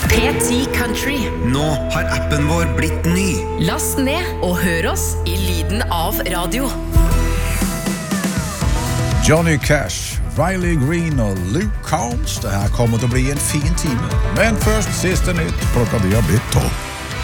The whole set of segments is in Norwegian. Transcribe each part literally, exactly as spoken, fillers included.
P ti Country. Nå har appen vår blitt ny. Last ned og hør oss i lyden av radio. Johnny Cash, Riley Green og Luke Combs. Det her kommer til å bli en fin time. Men først siste nytt, klokka de har blitt tolv.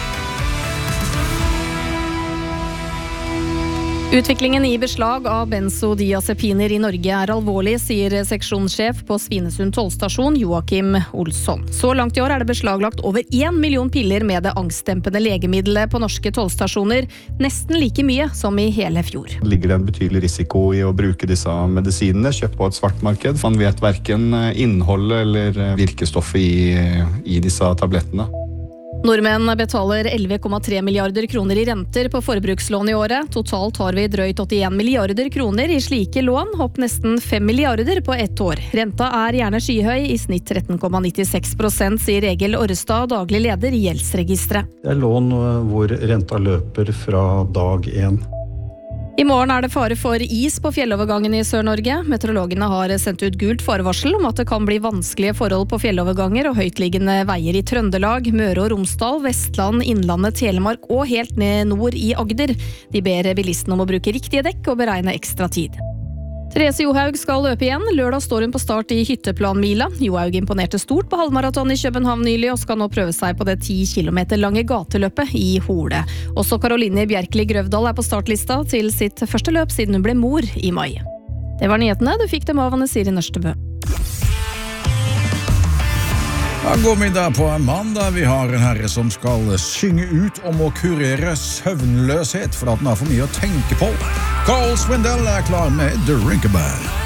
Utviklingen i beslag av benzodiazepiner i Norge er alvorlig, sier seksjonssjef på Svinesund tollstasjon Joakim Olsson. Så langt i år er det beslaglagt over en million piller med det angstdempende legemiddelet på norske tollstasjoner, nesten like mye som i hele fjor. Ligger det en betydelig risiko i å bruke disse medisinene, kjøpt på et svartmarked? Man vet hverken innholdet eller virkestoffet i, i disse tablettene. Nordmenn betaler elleve komma tre milliarder kroner i renter på forbrukslån i året. Totalt har vi drøyt åttien milliarder kroner i slike lån, opp nesten fem milliarder på ett år. Renta er gjerne skyhøy, i snitt tretten komma nittiseks prosent, sier Egil Orrestad, daglig leder i Gjeldsregistret. Det er lån hvor renta løper fra dag én. I morgen er det fare for is på fjellovergangen i Sør-Norge. Meteorologene har sendt ut gult farevarsel om at det kan bli vanskelige forhold på fjelloverganger og høytliggende veier i Trøndelag, Møre og Romsdal, Vestland, Innlandet, Telemark og helt ned nord i Agder. De ber bilistene om å bruke riktige dekk og beregne ekstra tid. Therese Johaug skal løpe igjen. Lørdag står hun på start i hytteplanmila. Johaug imponerte stort på halvmaraton i København nylig og skal nå prøve seg på det ti kilometer lange gateløpet i Hole. Også Karoline Bjerkeli Grøvdal er på startlista til sitt første løp siden hun ble mor i mai. Det var nyhetene. Du fikk dem av Anne Siri Nørstebø. Ja, god middag på en mandag. Vi har en herre som skal synge ut om å kurere søvnløshet, for at den har for mye å tenke på. Carl Swindell er klar med The Rinkerband.